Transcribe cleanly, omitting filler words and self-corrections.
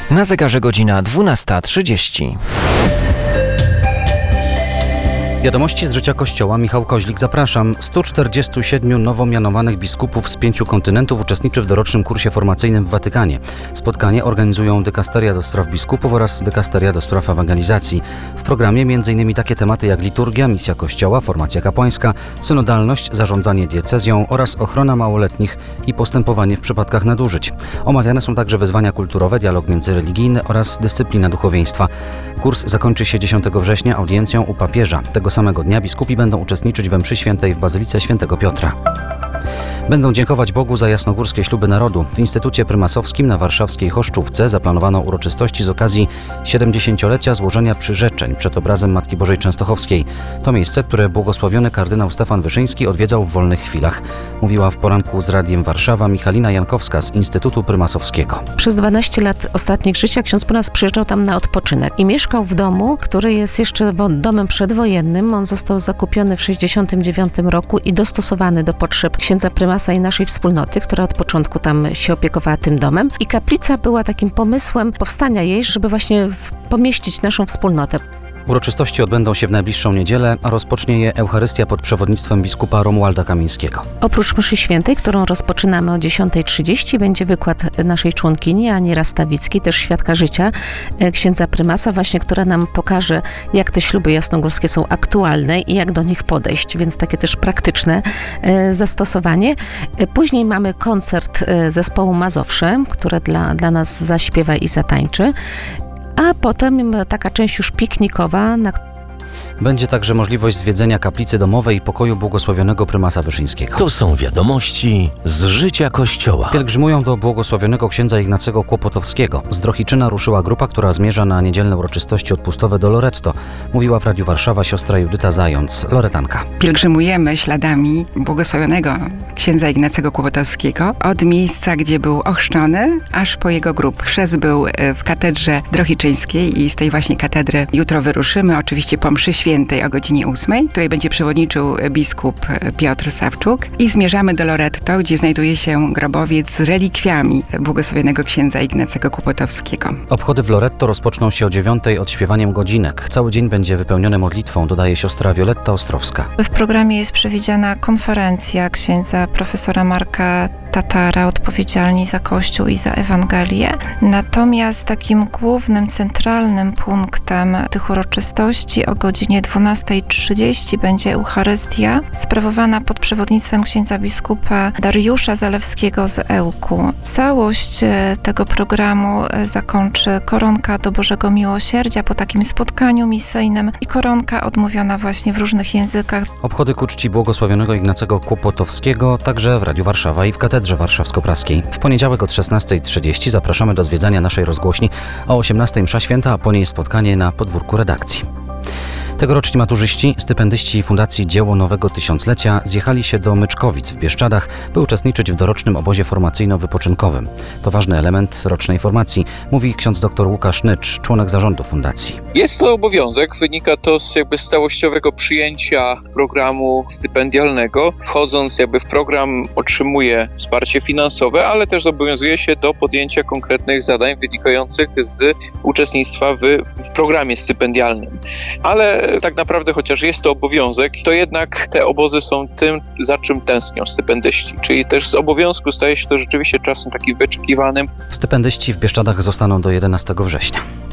Na zegarze godzina 12:30. Wiadomości z życia Kościoła. Michał Koźlik, zapraszam. 147 nowo mianowanych biskupów z 5 kontynentów uczestniczy w dorocznym kursie formacyjnym w Watykanie. Spotkanie organizują dykasteria do spraw biskupów oraz dykasteria do spraw ewangelizacji. W programie m.in. takie tematy jak liturgia, misja Kościoła, formacja kapłańska, synodalność, zarządzanie diecezją oraz ochrona małoletnich i postępowanie w przypadkach nadużyć. Omawiane są także wyzwania kulturowe, dialog międzyreligijny oraz dyscyplina duchowieństwa. Kurs zakończy się 10 września audiencją u papieża. Tego samego dnia biskupi będą uczestniczyć we mszy świętej w Bazylice Świętego Piotra. Będą dziękować Bogu za jasnogórskie śluby narodu. W Instytucie Prymasowskim na warszawskiej Choszczówce zaplanowano uroczystości z okazji 70-lecia złożenia przyrzeczeń przed obrazem Matki Bożej Częstochowskiej. To miejsce, które błogosławiony kardynał Stefan Wyszyński odwiedzał w wolnych chwilach. Mówiła w poranku z Radiem Warszawa Michalina Jankowska z Instytutu Prymasowskiego. Przez 12 lat ostatnich życia ksiądz prymas przyjeżdżał tam na odpoczynek i mieszkał w domu, który jest jeszcze domem przedwojennym. On został zakupiony w 1969 roku i dostosowany do potrzeb księdza prymasa i naszej wspólnoty, która od początku tam się opiekowała tym domem. I kaplica była takim pomysłem powstania jej, żeby właśnie pomieścić naszą wspólnotę. Uroczystości odbędą się w najbliższą niedzielę, a rozpocznie je Eucharystia pod przewodnictwem biskupa Romualda Kamińskiego. Oprócz mszy świętej, którą rozpoczynamy o 10:30, będzie wykład naszej członkini Ani Rastawickiej, też świadka życia księdza prymasa, właśnie, która nam pokaże, jak te śluby jasnogórskie są aktualne i jak do nich podejść, więc takie też praktyczne zastosowanie. Później mamy koncert zespołu Mazowsze, które dla nas zaśpiewa i zatańczy. A potem taka część już piknikowa, Będzie także możliwość zwiedzenia kaplicy domowej i pokoju błogosławionego prymasa Wyszyńskiego. To są wiadomości z życia Kościoła. Pielgrzymują do błogosławionego księdza Ignacego Kłopotowskiego. Z Drohiczyna ruszyła grupa, która zmierza na niedzielne uroczystości odpustowe do Loretto. Mówiła w Radiu Warszawa siostra Judyta Zając, loretanka. Pielgrzymujemy śladami błogosławionego księdza Ignacego Kłopotowskiego od miejsca, gdzie był ochrzczony, aż po jego grób. Chrzest był w katedrze drohiczyńskiej i z tej właśnie katedry jutro wyruszymy, oczywiście po mszy świętej o godzinie 8, której będzie przewodniczył biskup Piotr Sawczuk, i zmierzamy do Loretto, gdzie znajduje się grobowiec z relikwiami błogosławionego księdza Ignacego Kłopotowskiego. Obchody w Loretto rozpoczną się o 9:00 odśpiewaniem godzinek. Cały dzień będzie wypełniony modlitwą, dodaje siostra Wioletta Ostrowska. W programie jest przewidziana konferencja księdza profesora Marka Tatara, odpowiedzialni za Kościół i za Ewangelię. Natomiast takim głównym, centralnym punktem tych uroczystości o godzinie 12:30 będzie Eucharystia, sprawowana pod przewodnictwem księdza biskupa Dariusza Zalewskiego z Ełku. Całość tego programu zakończy koronka do Bożego Miłosierdzia po takim spotkaniu misyjnym i koronka odmówiona właśnie w różnych językach. Obchody ku czci błogosławionego Ignacego Kłopotowskiego także w Radiu Warszawa i w Katedrze Warszawsko-Praskiej. W poniedziałek od 16:30 zapraszamy do zwiedzania naszej rozgłośni. O 18:00 msza święta, a po niej spotkanie na podwórku redakcji. Tegoroczni maturzyści, stypendyści Fundacji Dzieło Nowego Tysiąclecia zjechali się do Myczkowic w Bieszczadach, by uczestniczyć w dorocznym obozie formacyjno-wypoczynkowym. To ważny element rocznej formacji, mówi ksiądz dr Łukasz Nycz, członek zarządu fundacji. Jest to obowiązek, wynika to z całościowego przyjęcia programu stypendialnego. Wchodząc w program otrzymuje wsparcie finansowe, ale też zobowiązuje się do podjęcia konkretnych zadań wynikających z uczestnictwa w programie stypendialnym. Ale tak naprawdę, chociaż jest to obowiązek, to jednak te obozy są tym, za czym tęsknią stypendyści. Czyli też z obowiązku staje się to rzeczywiście czasem takim wyczekiwanym. Stypendyści w Bieszczadach zostaną do 11 września.